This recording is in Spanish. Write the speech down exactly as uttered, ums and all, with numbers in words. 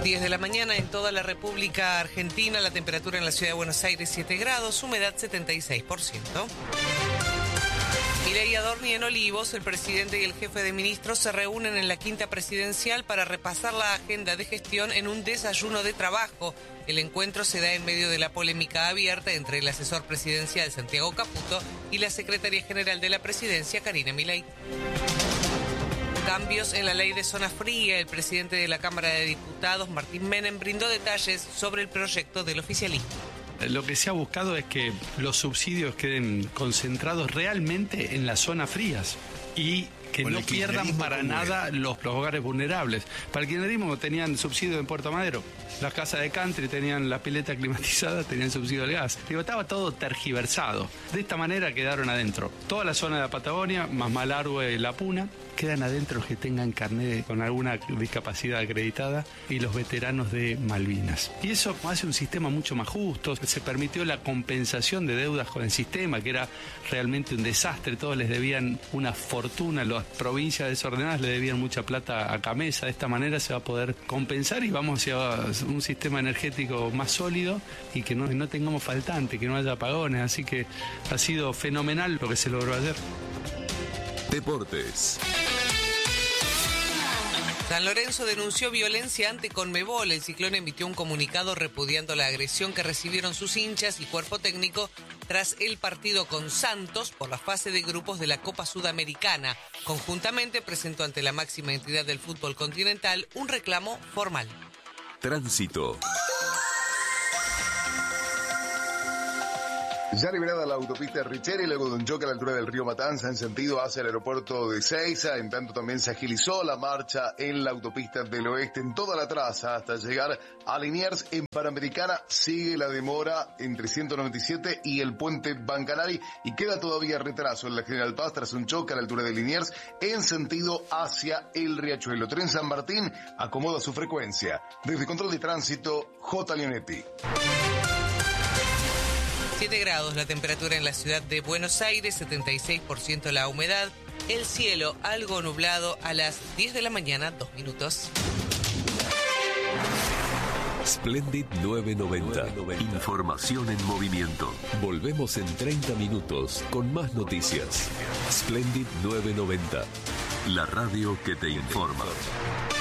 diez de la mañana en toda la República Argentina, la temperatura en la ciudad de Buenos Aires siete grados, humedad setenta y seis por ciento. Milei Adorni en Olivos, el presidente y el jefe de ministros se reúnen en la quinta presidencial para repasar la agenda de gestión en un desayuno de trabajo. El encuentro se da en medio de la polémica abierta entre el asesor presidencial Santiago Caputo y la secretaria general de la presidencia Karina Milei. Cambios en la ley de zona fría. El presidente de la Cámara de Diputados, Martín Menem, brindó detalles sobre el proyecto del oficialismo. Lo que se ha buscado es que los subsidios queden concentrados realmente en las zonas frías y que no pierdan para nada los, los hogares vulnerables. Para el kirchnerismo tenían subsidio en Puerto Madero, las casas de country tenían la pileta climatizada, tenían subsidio del gas. Digo, estaba todo tergiversado. De esta manera quedaron adentro toda la zona de la Patagonia, más Malargüe y La Puna. Quedan adentro los que tengan carnet con alguna discapacidad acreditada y los veteranos de Malvinas. Y eso hace un sistema mucho más justo. Se permitió la compensación de deudas con el sistema, que era realmente un desastre. Todos les debían una fortuna. Las provincias desordenadas le debían mucha plata a Camesa. De esta manera se va a poder compensar y vamos hacia un sistema energético más sólido y que no, no tengamos faltante, que no haya apagones. Así que ha sido fenomenal lo que se logró ayer. Deportes. San Lorenzo denunció violencia ante Conmebol. El Ciclón emitió un comunicado repudiando la agresión que recibieron sus hinchas y cuerpo técnico tras el partido con Santos por la fase de grupos de la Copa Sudamericana. Conjuntamente presentó ante la máxima entidad del fútbol continental un reclamo formal. Tránsito. Ya liberada la autopista Richeri, luego de un choque a la altura del río Matanza en sentido hacia el aeropuerto de Ezeiza. En tanto también se agilizó la marcha en la autopista del oeste en toda la traza hasta llegar a Liniers. En Panamericana sigue la demora entre ciento noventa y siete y el puente Bancanari y queda todavía retraso en la General Paz tras un choque a la altura de Liniers en sentido hacia el Riachuelo. Tren San Martín acomoda su frecuencia. Desde Control de Tránsito, J. Leonetti. siete grados la temperatura en la ciudad de Buenos Aires, setenta y seis por ciento la humedad, el cielo algo nublado a las diez de la mañana, dos minutos. Splendid novecientos noventa. Información en movimiento. Volvemos en treinta minutos con más noticias. Splendid novecientos noventa. La radio que te informa.